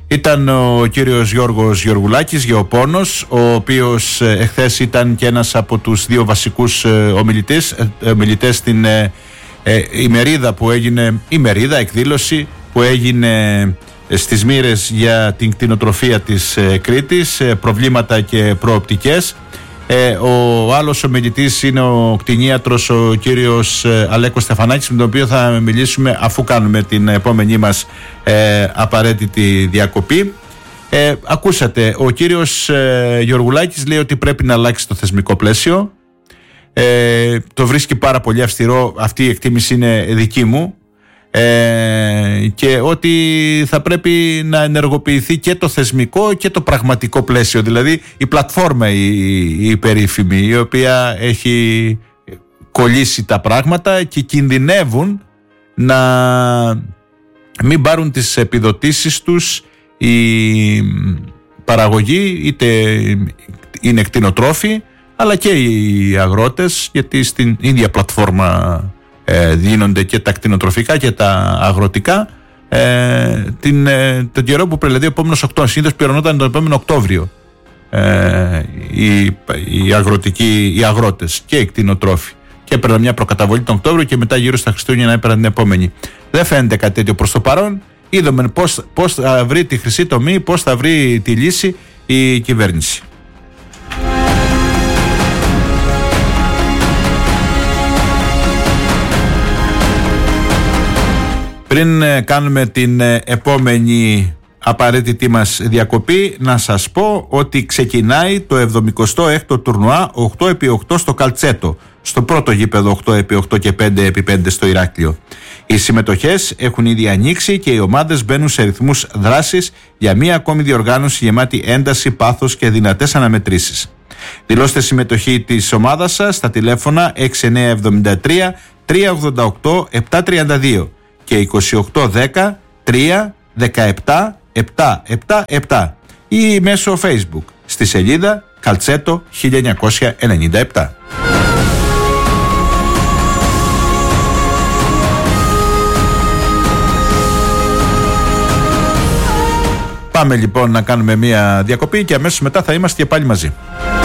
Ήταν ο κύριος Γιώργος Γεωργουλάκης, Γεωπόνος, ο οποίος εχθές ήταν και ένας από τους δύο βασικούς ομιλητές στην εκδήλωση που έγινε στις Μοίρες για την κτηνοτροφία της Κρήτης, προβλήματα και προοπτικές. Ο άλλος ομιλητής είναι ο κτηνίατρος, ο κύριος Αλέκος Στεφανάκης, με τον οποίο θα μιλήσουμε αφού κάνουμε την επόμενή μας απαραίτητη διακοπή. Ακούσατε, ο κύριος Γεωργουλάκης λέει ότι πρέπει να αλλάξει το θεσμικό πλαίσιο. Το βρίσκει πάρα πολύ αυστηρό, αυτή η εκτίμηση είναι δική μου, και ότι θα πρέπει να ενεργοποιηθεί και το θεσμικό και το πραγματικό πλαίσιο, δηλαδή η πλατφόρμα η περίφημη, η οποία έχει κολλήσει τα πράγματα και κινδυνεύουν να μην πάρουν τις επιδοτήσεις τους η παραγωγή, είτε είναι κτηνοτρόφοι αλλά και οι αγρότες, γιατί στην ίδια πλατφόρμα δίνονται και τα κτηνοτροφικά και τα αγροτικά. Τον καιρό που δηλαδή ο επόμενος Οκτώβριος, συνήθως πληρωνόταν τον επόμενο Οκτώβριο οι αγρότες και οι κτηνοτρόφοι, και έπαιρναν μια προκαταβολή τον Οκτώβριο και μετά γύρω στα Χριστούγεννα έπαιρναν την επόμενη. Δεν φαίνεται κάτι τέτοιο προς το παρόν. Είδαμε πώς θα βρει τη χρυσή τομή, πώς θα βρει τη λύση η κυβέρνηση. Πριν κάνουμε την επόμενη απαραίτητη μας διακοπή, να σας πω ότι ξεκινάει το 76ο τουρνουά 8x8 στο Καλτσέτο, στο πρώτο γήπεδο 8x8 και 5x5 στο Ηράκλειο. Οι συμμετοχές έχουν ήδη ανοίξει και οι ομάδες μπαίνουν σε ρυθμούς δράσης για μία ακόμη διοργάνωση γεμάτη ένταση, πάθος και δυνατές αναμετρήσεις. Δηλώστε συμμετοχή της ομάδας σας στα τηλέφωνα 6973 388 732 και 2810 3 17 777 ή μέσω Facebook στη σελίδα Καλτσέτο 1997. Πάμε λοιπόν να κάνουμε μια διακοπή και αμέσως μετά θα είμαστε και πάλι μαζί.